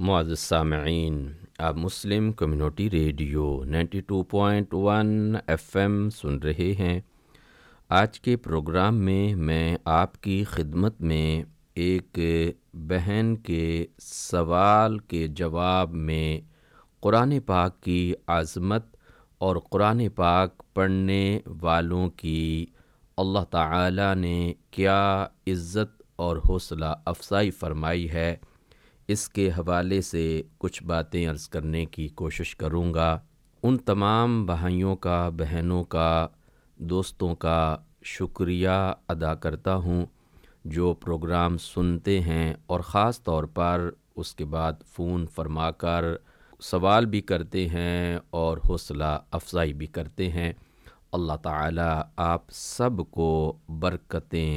मुअज़्ज़िज़ सामिईन, आप Muslim community radio 92.1 FM सुन रहे हैं। आज के प्रोग्राम में मैं आपकी खिदमत में एक बहन के सवाल के जवाब में कुरान पाक की आज़मत और कुरान पाक पढ़ने वालों की अल्लाह ताला ने क्या इज़्ज़त और हौसला अफ़ज़ाई फ़रमाई है, इसके हवाले से कुछ बातें अर्ज़ करने की कोशिश करूँगा। उन तमाम भाइयों का, बहनों का, दोस्तों का शुक्रिया अदा करता हूँ जो प्रोग्राम सुनते हैं और ख़ास तौर पर उसके बाद फ़ोन फरमाकर सवाल भी करते हैं और हौसला अफ़ज़ाई भी करते हैं। अल्लाह ताला आप सब को बरकतें